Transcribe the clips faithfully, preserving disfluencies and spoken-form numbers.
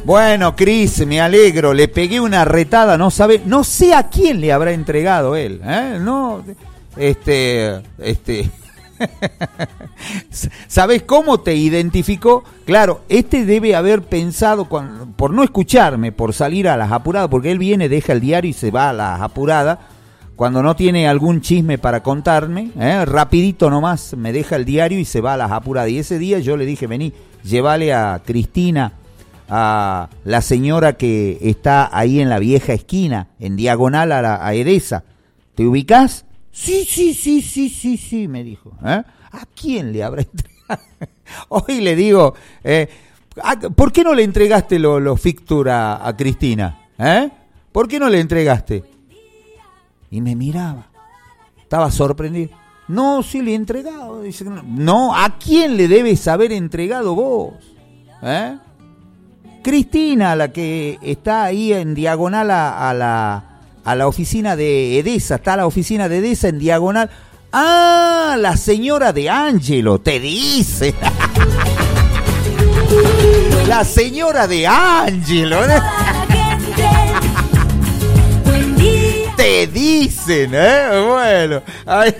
Bueno, Cris, me alegro, le pegué una retada, no sabe, no sé a quién le habrá entregado él, ¿eh? No, este, este, ¿sabés cómo te identificó? Claro, este debe haber pensado, con, por no escucharme, por salir a las apuradas, porque él viene, deja el diario y se va a las apuradas, cuando no tiene algún chisme para contarme, ¿eh? Rapidito nomás me deja el diario y se va a las apuradas, y ese día yo le dije, vení, llévale a Cristina, a la señora que está ahí en la vieja esquina, en diagonal a, la, a Edesa. ¿Te ubicás? Sí, sí, sí, sí, sí, sí, me dijo. ¿Eh? ¿A quién le habrá entregado? Hoy le digo, eh, ¿por qué no le entregaste los lo Fictur a, a Cristina? ¿Eh? ¿Por qué no le entregaste? Y me miraba. Estaba sorprendido. No, sí le he entregado. Dice, no, ¿a quién le debes haber entregado vos? ¿Eh? Cristina, la que está ahí en diagonal a, a la a la oficina de Edesa, está la oficina de Edesa en diagonal. Ah, la señora de Ángelo, te dice. La señora de Ángelo. Te dicen, ¿eh? Bueno. Ay.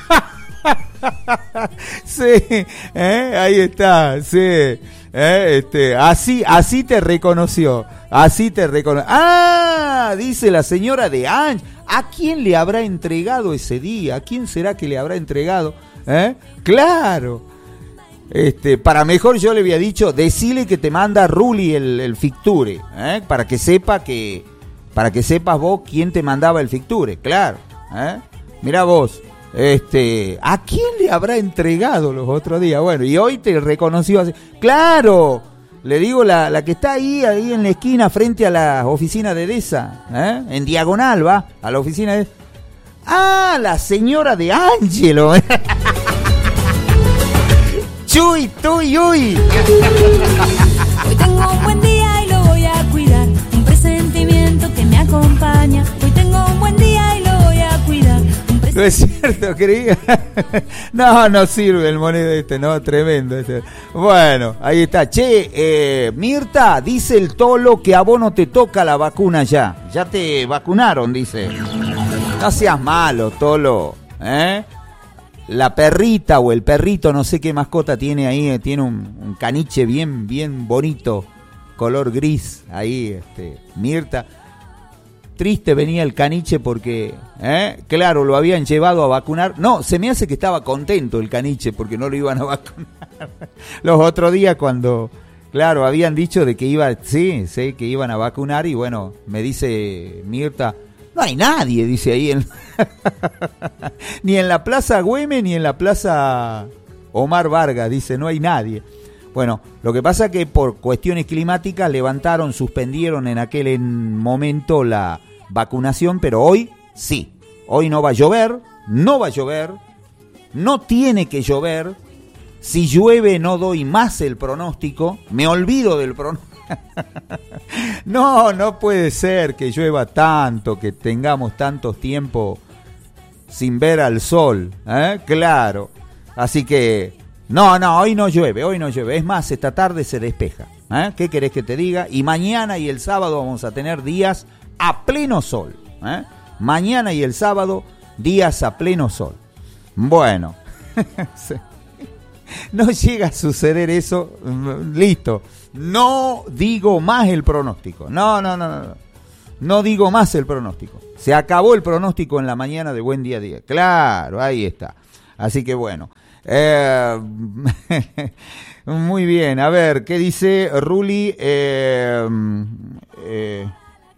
Sí, ¿eh? Ahí está, sí. Eh, este, así, así te reconoció, así te reconoció. Ah, dice la señora de Ángel. ¿A quién le habrá entregado ese día? ¿A quién será que le habrá entregado? ¿Eh? Claro. Este, para mejor yo le había dicho, decile que te manda Ruli el, el Ficture, ¿eh? Para que sepa que, para que sepas vos quién te mandaba el Ficture, claro. ¿Eh? Mirá vos. Este, ¿a quién le habrá entregado los otros días? Bueno, y hoy te reconoció así. ¡Claro! Le digo, la, la que está ahí, ahí en la esquina, frente a la oficina de Edesa, ¿eh? En diagonal, va, a la oficina de... ¡Ah, la señora de Ángelo! ¡Chuy, tuy, uy! Hoy tengo un buen día y lo voy a cuidar, un presentimiento que me acompaña. Hoy tengo un buen día y lo voy a cuidar. No es cierto, creía. No, no sirve el moneda este, no, tremendo. Este. Bueno, ahí está. Che, eh, Mirta, dice el Tolo que a vos no te toca la vacuna ya. Ya te vacunaron, dice. No seas malo, Tolo. ¿Eh? La perrita o el perrito, no sé qué mascota tiene ahí, tiene un, un caniche bien, bien bonito, color gris, ahí, este, Mirta. Triste venía el caniche porque, ¿eh? Claro, lo habían llevado a vacunar. No, se me hace que estaba contento el caniche porque no lo iban a vacunar. Los otros días cuando, claro, habían dicho de que iba, sí, sí, que iban a vacunar y bueno, me dice Mirta, no hay nadie, dice ahí, en... ni en la Plaza Güemes ni en la Plaza Omar Vargas, dice, no hay nadie. Bueno, lo que pasa es que por cuestiones climáticas levantaron, suspendieron en aquel momento la vacunación, pero hoy sí, hoy no va a llover, no va a llover, no tiene que llover, si llueve no doy más el pronóstico, me olvido del pronóstico. No, no puede ser que llueva tanto, que tengamos tantos tiempos sin ver al sol, ¿eh? Claro, así que... No, no, hoy no llueve, hoy no llueve. Es más, esta tarde se despeja. ¿Eh? ¿Qué querés que te diga? Y mañana y el sábado vamos a tener días a pleno sol. ¿Eh? Mañana y el sábado, días a pleno sol. Bueno, no llega a suceder eso, listo. No digo más el pronóstico. No, no, no, no. No digo más el pronóstico. Se acabó el pronóstico en la mañana de Buen Día Día. Claro, ahí está. Así que bueno. Eh, muy bien, a ver, ¿qué dice Ruli? Eh, eh,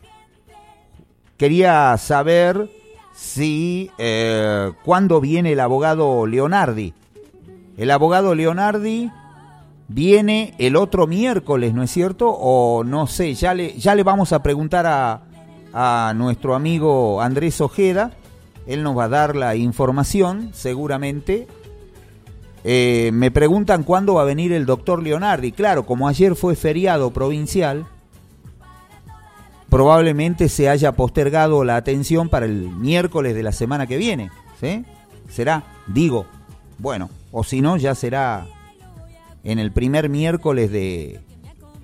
quería saber si eh, cuándo viene el abogado Leonardi. El abogado Leonardi viene el otro miércoles, ¿no es cierto? O no sé, ya le, ya le vamos a preguntar a, a nuestro amigo Andrés Ojeda. Él nos va a dar la información, seguramente. Eh, me preguntan cuándo va a venir el doctor Leonardi. Claro, como ayer fue feriado provincial, probablemente se haya postergado la atención para el miércoles de la semana que viene, ¿sí? Será, digo, bueno, o si no, ya será en el primer miércoles de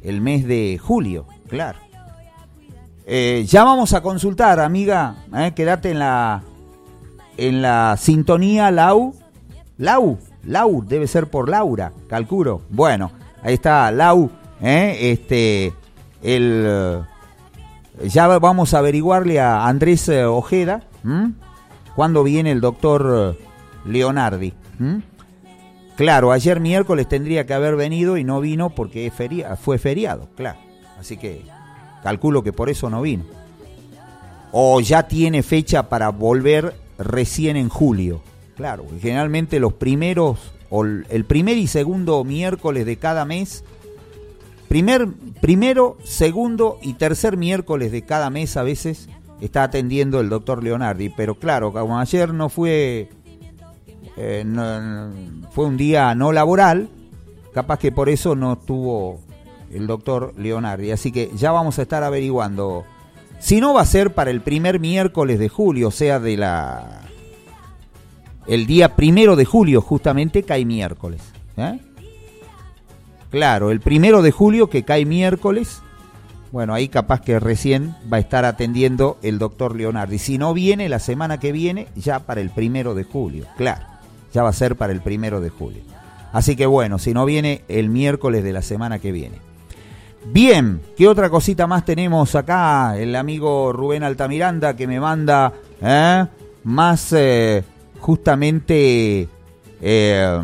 el mes de julio, claro. Eh, ya vamos a consultar, amiga, eh, quédate en la en la sintonía, Lau. Lau, Lau, debe ser por Laura, calculo. Bueno, ahí está Lau, eh, este, el, ya vamos a averiguarle a Andrés Ojeda, ¿m? ¿Cuándo viene el doctor Leonardi? ¿M? Claro, ayer miércoles tendría que haber venido y no vino porque es feria, fue feriado, claro. Así que calculo que por eso no vino. O ya tiene fecha para volver recién en julio. Claro, generalmente los primeros, o el primer y segundo miércoles de cada mes, primer, primero, segundo y tercer miércoles de cada mes a veces está atendiendo el doctor Leonardi. Pero claro, como ayer no fue, eh, no, fue un día no laboral, capaz que por eso no estuvo el doctor Leonardi. Así que ya vamos a estar averiguando. Si no, va a ser para el primer miércoles de julio, o sea, de la... el día primero de julio justamente cae miércoles. ¿eh? Claro, el primero de julio que cae miércoles, bueno, ahí capaz que recién va a estar atendiendo el doctor Leonardi. Si no viene la semana que viene, ya para el primero de julio, claro, ya va a ser para el primero de julio. Así que bueno, si no viene el miércoles de la semana que viene. Bien, ¿qué otra cosita más tenemos acá? El amigo Rubén Altamiranda que me manda ¿eh? más eh, justamente eh,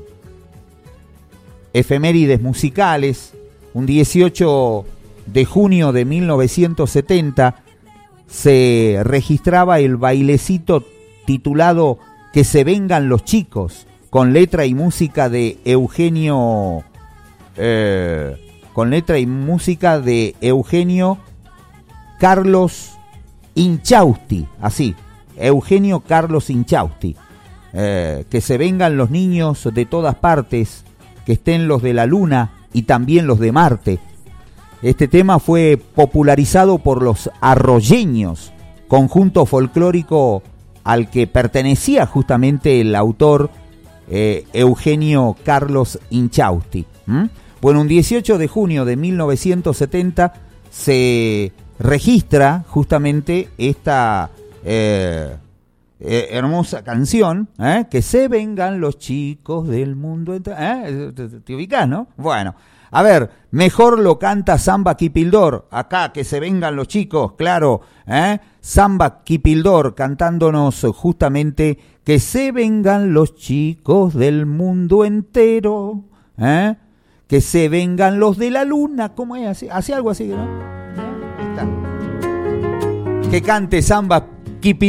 efemérides musicales. Un dieciocho de junio de mil novecientos setenta se registraba el bailecito titulado Que se vengan los chicos, con letra y música de Eugenio... Eh, con letra y música de Eugenio Carlos Inchausti, así, Eugenio Carlos Inchausti. Eh, que se vengan los niños de todas partes, que estén los de la Luna y también los de Marte. Este tema fue popularizado por los arroyeños, conjunto folclórico al que pertenecía justamente el autor eh, Eugenio Carlos Inchausti. ¿Mm? Bueno, un dieciocho de junio de mil novecientos setenta se registra justamente esta eh, eh, hermosa canción, ¿eh? Que se vengan los chicos del mundo. ¿Eh? ¿Te, te ubicás, no? Bueno, a ver, mejor lo canta Samba Kipildor, acá, que se vengan los chicos, claro, ¿eh? Samba Kipildor cantándonos justamente que se vengan los chicos del mundo entero, ¿eh? Que se vengan los de la Luna, ¿cómo es? Así, hace algo así, ¿no? Ahí está. Que cante Samba Kipildor.